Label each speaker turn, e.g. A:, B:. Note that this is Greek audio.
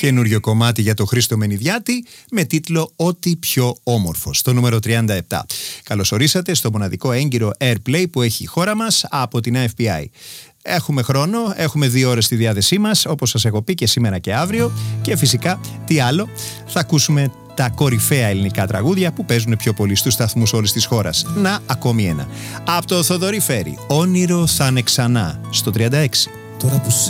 A: Καινούριο κομμάτι για το Χρήστο Μενιδιάτη με τίτλο «Ό,τι πιο όμορφο», στο νούμερο 37. Καλώς ορίσατε στο μοναδικό έγκυρο Airplay που έχει η χώρα μας από την AFPI. Έχουμε χρόνο, έχουμε 2 ώρες στη διάθεσή μας, όπως σας έχω πει και σήμερα και αύριο. Και φυσικά, τι άλλο, θα ακούσουμε τα κορυφαία ελληνικά τραγούδια που παίζουν πιο πολύ στους σταθμούς όλης της χώρας. Να, ακόμη ένα. Από το Θοδωρή Φέρη, «Όνειρο θα είναι ξανά», στο 36.
B: Τώρα που